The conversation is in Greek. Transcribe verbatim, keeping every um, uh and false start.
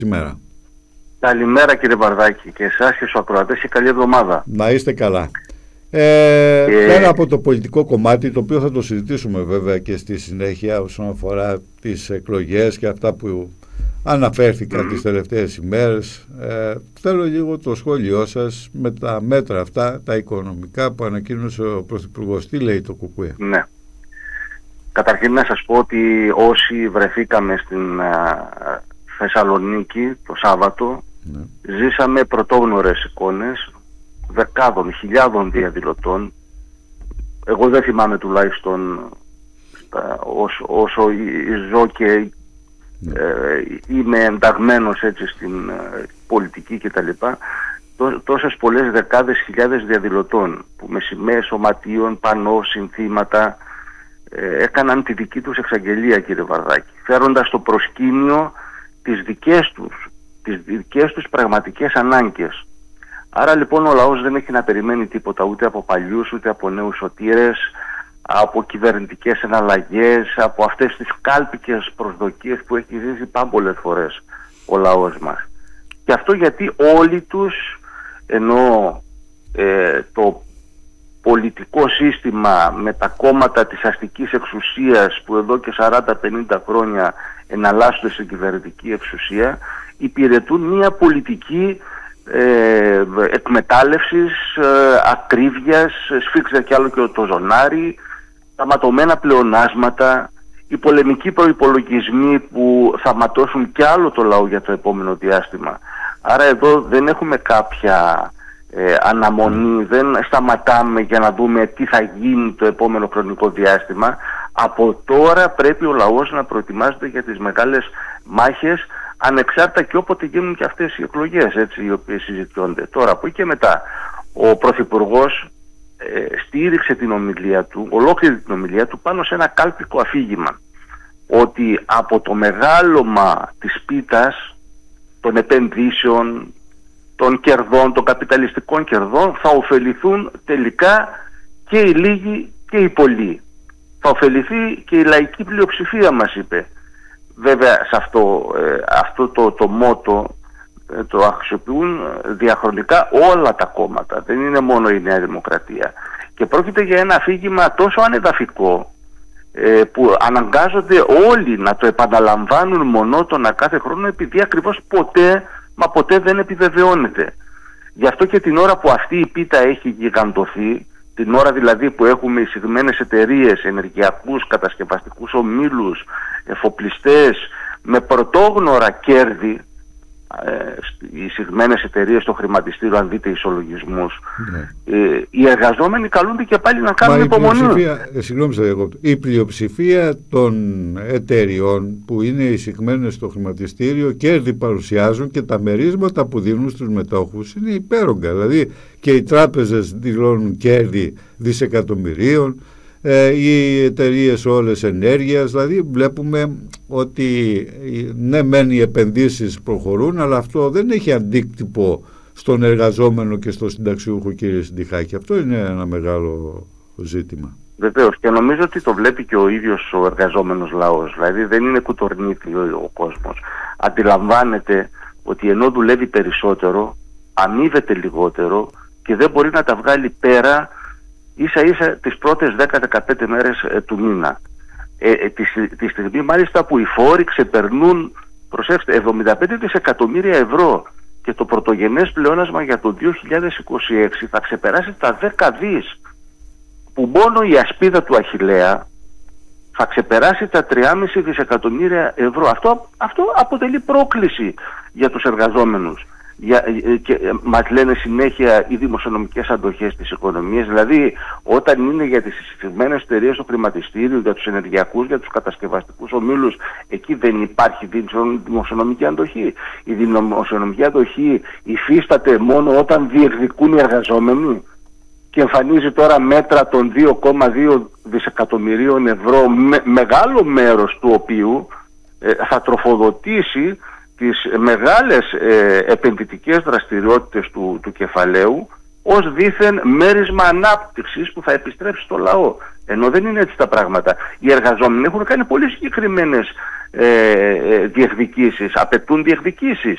Σήμερα. Καλημέρα κύριε Βαρδάκη και εσάς και στους ακροατές και καλή εβδομάδα. Να είστε καλά. Ε, και... Πέρα από το πολιτικό κομμάτι, το οποίο θα το συζητήσουμε βέβαια και στη συνέχεια όσον αφορά τις εκλογές και αυτά που αναφέρθηκαν mm. τις τελευταίες ημέρες, ε, θέλω λίγο το σχόλιο σας με τα μέτρα αυτά, τα οικονομικά που ανακοίνωσε ο Πρωθυπουργός. Τι λέει το ΚΚΕ? Ναι. Καταρχήν να σας πω ότι όσοι βρεθήκαμε στην uh, Θεσσαλονίκη το Σάββατο, ναι. ζήσαμε πρωτόγνωρες εικόνες δεκάδων, χιλιάδων διαδηλωτών. Εγώ δεν θυμάμαι τουλάχιστον uh, όσο, όσο ζω και ναι. ε, είμαι ενταγμένος έτσι στην ε, πολιτική κτλ. Τό, τόσες πολλές δεκάδες χιλιάδες διαδηλωτών που με σημαίες σωματείων, πανό, συνθήματα ε, έκαναν τη δική τους εξαγγελία, κύριε Βαρδάκη, φέροντας στο προσκήνιο τις δικές τους, τις δικές τους πραγματικές ανάγκες. Άρα λοιπόν ο λαός δεν έχει να περιμένει τίποτα ούτε από παλιούς ούτε από νέους σωτήρες, από κυβερνητικές εναλλαγές, από αυτές τις κάλπικες προσδοκίες που έχει ζήσει πάμπολες φορές ο λαός μας. Και αυτό γιατί όλοι τους, ενώ ε, το πολιτικό σύστημα με τα κόμματα της αστικής εξουσίας που εδώ και σαράντα πενήντα χρόνια εναλλάσσονται στην κυβερνητική εξουσία, υπηρετούν μια πολιτική ε, εκμετάλλευσης, ε, ακρίβειας, σφίξτε κι άλλο και το ζωνάρι, τα ματωμένα πλεονάσματα, οι πολεμικοί προϋπολογισμοί που θα ματώσουν κι άλλο το λαό για το επόμενο διάστημα. Άρα εδώ δεν έχουμε κάποια ε, αναμονή, δεν σταματάμε για να δούμε τι θα γίνει το επόμενο χρονικό διάστημα. Από τώρα πρέπει ο λαός να προετοιμάζεται για τις μεγάλες μάχες, ανεξάρτητα και όποτε γίνουν και αυτές οι εκλογές, έτσι, οι οποίες συζητιώνται. Τώρα από εκεί και μετά ο Πρωθυπουργός ε, στήριξε την ομιλία του, ολόκληρη την ομιλία του πάνω σε ένα κάλπικο αφήγημα ότι από το μεγάλωμα της πίτας, των επενδύσεων, των κερδών, των καπιταλιστικών κερδών θα ωφεληθούν τελικά και οι λίγοι και οι πολλοί. Θα ωφεληθεί και η λαϊκή πλειοψηφία, μας είπε. Βέβαια σε αυτό, ε, αυτό το, το μότο ε, το χρησιμοποιούν διαχρονικά όλα τα κόμματα. Δεν είναι μόνο η Νέα Δημοκρατία. Και πρόκειται για ένα αφήγημα τόσο ανεδαφικό ε, που αναγκάζονται όλοι να το επαναλαμβάνουν μονότονα κάθε χρόνο, επειδή ακριβώς ποτέ, μα ποτέ δεν επιβεβαιώνεται. Γι' αυτό και την ώρα που αυτή η πίτα έχει γιγαντωθεί, την ώρα δηλαδή που έχουμε εισηγμένες εταιρείες, ενεργειακούς, κατασκευαστικούς ομίλους, εφοπλιστές με πρωτόγνωρα κέρδη, ε, οι εισηγμένες εταιρείες στο χρηματιστήριο, αν δείτε ισολογισμούς, ναι. ε, οι εργαζόμενοι καλούνται και πάλι να κάνουν υπομονή. Ε, συγγνώμη, η πλειοψηφία των εταιριών που είναι εισηγμένες στο χρηματιστήριο κέρδη παρουσιάζουν και τα μερίσματα που δίνουν στους μετόχους είναι υπέρογκα. Δηλαδή και οι τράπεζες δηλώνουν κέρδη δισεκατομμυρίων, ε, οι εταιρείες όλες ενέργειας, δηλαδή βλέπουμε ότι ναι μεν οι επενδύσεις προχωρούν, αλλά αυτό δεν έχει αντίκτυπο στον εργαζόμενο και στο συνταξιούχο, κύριε Συντιχάκη. Αυτό είναι ένα μεγάλο ζήτημα. Βεβαίως, και νομίζω ότι το βλέπει και ο ίδιος ο εργαζόμενος λαός. Δηλαδή δεν είναι κουτορνίτη ο κόσμος. Αντιλαμβάνεται ότι ενώ δουλεύει περισσότερο, αμείβεται λιγότερο και δεν μπορεί να τα βγάλει πέρα ίσα ίσα τις πρώτες δέκα με δεκαπέντε μέρες ε, του μήνα. Ε, ε, τη, τη στιγμή μάλιστα που οι φόροι ξεπερνούν, προσέξτε, εβδομήντα πέντε δισεκατομμύρια ευρώ και το πρωτογενές πλεόνασμα για το δύο χιλιάδες είκοσι έξι θα ξεπεράσει τα δέκα δις, που μόνο η ασπίδα του Αχιλλέα θα ξεπεράσει τα τρία κόμμα πέντε δισεκατομμύρια ευρώ. Αυτό, αυτό αποτελεί πρόκληση για τους εργαζόμενους. Για, και μας λένε συνέχεια οι δημοσιονομικές αντοχές της οικονομίας, δηλαδή όταν είναι για τις εισηγμένες εταιρείες στο χρηματιστήριο, για τους ενεργειακούς, για τους κατασκευαστικούς ομίλους, εκεί δεν υπάρχει δημοσιονομική αντοχή. Η δημοσιονομική αντοχή υφίσταται μόνο όταν διεκδικούν οι εργαζόμενοι και εμφανίζει τώρα μέτρα των δύο κόμμα δύο δισεκατομμυρίων ευρώ, με, μεγάλο μέρος του οποίου ε, θα τροφοδοτήσει τις μεγάλες ε, επενδυτικές δραστηριότητες του, του κεφαλαίου, ως δήθεν μέρισμα ανάπτυξης που θα επιστρέψει στο λαό. Ενώ δεν είναι έτσι τα πράγματα. Οι εργαζόμενοι έχουν κάνει πολύ συγκεκριμένες ε, ε, διεκδικήσεις, απαιτούν διεκδικήσεις.